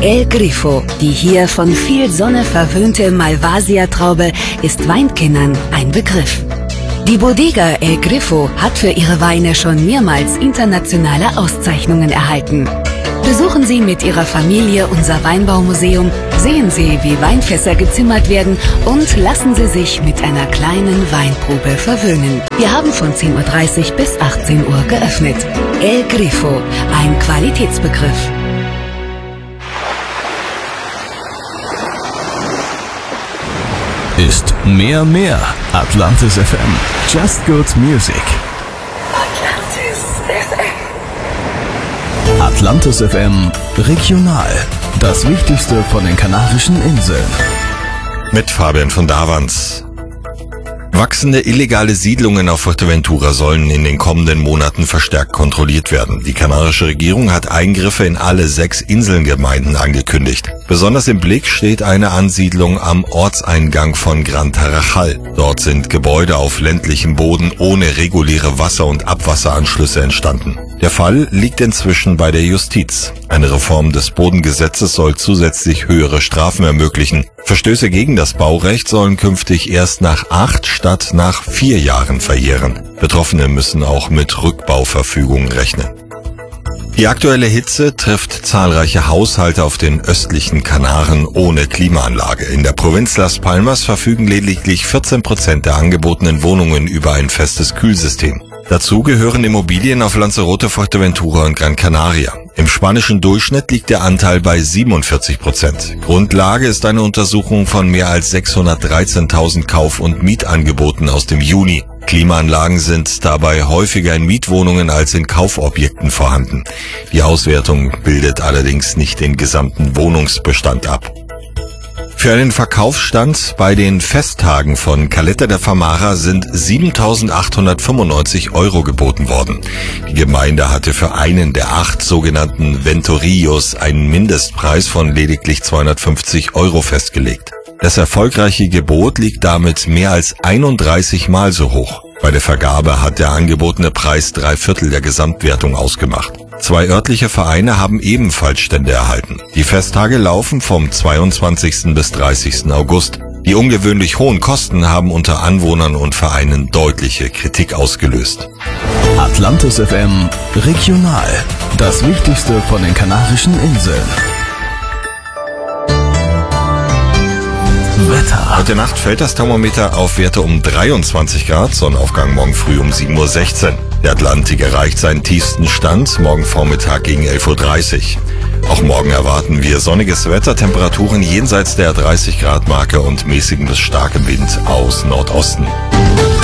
El Grifo, die hier von viel Sonne verwöhnte Malvasia-Traube, ist Weinkennern ein Begriff. Die Bodega El Grifo hat für ihre Weine schon mehrmals internationale Auszeichnungen erhalten. Besuchen Sie mit Ihrer Familie unser Weinbaumuseum, sehen Sie, wie Weinfässer gezimmert werden und lassen Sie sich mit einer kleinen Weinprobe verwöhnen. Wir haben von 10:30 Uhr bis 18 Uhr geöffnet. El Grifo, ein Qualitätsbegriff. Ist mehr. Atlantis FM. Just Good Music. Atlantis FM Regional. Das Wichtigste von den Kanarischen Inseln. Mit Fabian von Davans. Wachsende illegale Siedlungen auf Fuerteventura sollen in den kommenden Monaten verstärkt kontrolliert werden. Die kanarische Regierung hat Eingriffe in alle 6 Inselgemeinden angekündigt. Besonders im Blick steht eine Ansiedlung am Ortseingang von Gran Tarajal. Dort sind Gebäude auf ländlichem Boden ohne reguläre Wasser- und Abwasseranschlüsse entstanden. Der Fall liegt inzwischen bei der Justiz. Eine Reform des Bodengesetzes soll zusätzlich höhere Strafen ermöglichen. Verstöße gegen das Baurecht sollen künftig erst nach 8 statt nach 4 Jahren verjähren. Betroffene müssen auch mit Rückbauverfügungen rechnen. Die aktuelle Hitze trifft zahlreiche Haushalte auf den östlichen Kanaren ohne Klimaanlage. In der Provinz Las Palmas verfügen lediglich 14% der angebotenen Wohnungen über ein festes Kühlsystem. Dazu gehören Immobilien auf Lanzarote, Fuerteventura und Gran Canaria. Im spanischen Durchschnitt liegt der Anteil bei 47%. Grundlage ist eine Untersuchung von mehr als 613.000 Kauf- und Mietangeboten aus dem Juni. Klimaanlagen sind dabei häufiger in Mietwohnungen als in Kaufobjekten vorhanden. Die Auswertung bildet allerdings nicht den gesamten Wohnungsbestand ab. Für einen Verkaufsstand bei den Festtagen von Caleta de Famara sind 7.895 € geboten worden. Die Gemeinde hatte für einen der 8 sogenannten Ventorillos einen Mindestpreis von lediglich 250 € festgelegt. Das erfolgreiche Gebot liegt damit mehr als 31 Mal so hoch. Bei der Vergabe hat der angebotene Preis 3/4 der Gesamtwertung ausgemacht. 2 örtliche Vereine haben ebenfalls Stände erhalten. Die Festtage laufen vom 22. bis 30. August. Die ungewöhnlich hohen Kosten haben unter Anwohnern und Vereinen deutliche Kritik ausgelöst. Atlantis FM Regional. Das Wichtigste von den Kanarischen Inseln. Wetter. Heute Nacht fällt das Thermometer auf Werte um 23 Grad, Sonnenaufgang morgen früh um 7:16 Uhr. Der Atlantik erreicht seinen tiefsten Stand morgen Vormittag gegen 11:30 Uhr. Auch morgen erwarten wir sonniges Wetter, Temperaturen jenseits der 30 Grad Marke und mäßigem bis starkem Wind aus Nordosten.